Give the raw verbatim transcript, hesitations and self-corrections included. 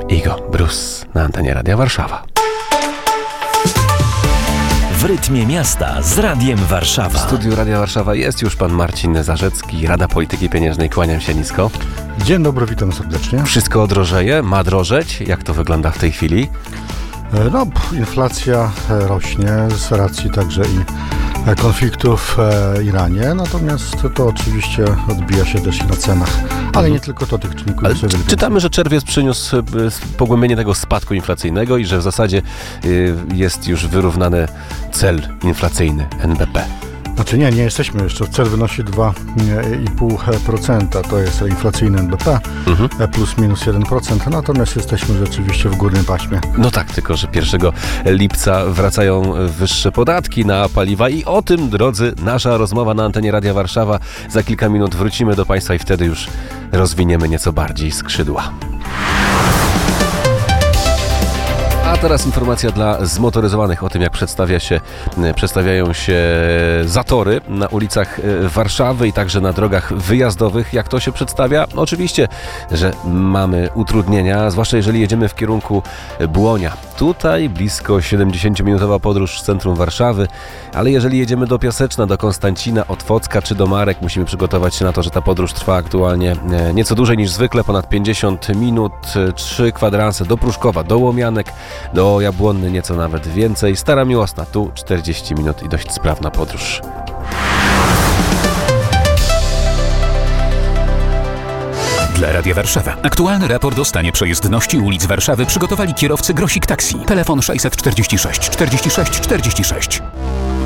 Igo Brus na antenie Radia Warszawa. W rytmie miasta z Radiem Warszawa. W studiu Radia Warszawa jest już pan Marcin Zarzecki, Rada Polityki Pieniężnej. Kłaniam się nisko. Dzień dobry, witam serdecznie. Wszystko drożeje, ma drożeć? Jak to wygląda w tej chwili? No, inflacja rośnie z racji także i konfliktów w Iranie, natomiast to oczywiście odbija się też i na cenach, ale nie tylko to, tych czynników. Ale czytamy, że czerwiec przyniósł pogłębienie tego spadku inflacyjnego i że w zasadzie jest już wyrównany cel inflacyjny N B P. Znaczy nie, nie jesteśmy jeszcze. Cel wynosi dwa i pół procent, to jest inflacyjny N B P, mhm. plus minus jeden procent, natomiast jesteśmy rzeczywiście w górnym paśmie. No tak, tylko że pierwszego lipca wracają wyższe podatki na paliwa i o tym, drodzy, nasza rozmowa na antenie Radia Warszawa. Za kilka minut wrócimy do Państwa i wtedy już rozwiniemy nieco bardziej skrzydła. A teraz informacja dla zmotoryzowanych o tym, jak przedstawia się, przedstawiają się zatory na ulicach Warszawy i także na drogach wyjazdowych. Jak to się przedstawia? Oczywiście, że mamy utrudnienia, zwłaszcza jeżeli jedziemy w kierunku Błonia. Tutaj blisko siedemdziesięciominutowa podróż z centrum Warszawy, ale jeżeli jedziemy do Piaseczna, do Konstancina, Otwocka czy do Marek, musimy przygotować się na to, że ta podróż trwa aktualnie nieco dłużej niż zwykle, ponad pięćdziesiąt minut, trzy kwadranse do Pruszkowa, do Łomianek, do Jabłonny nieco nawet więcej. Stara Miłosna, tu czterdzieści minut i dość sprawna podróż. Dla Radia Warszawa. Aktualny raport o stanie przejezdności ulic Warszawy przygotowali kierowcy Grosik Taxi. Telefon sześćset czterdzieści sześć czterdzieści sześć czterdzieści sześć.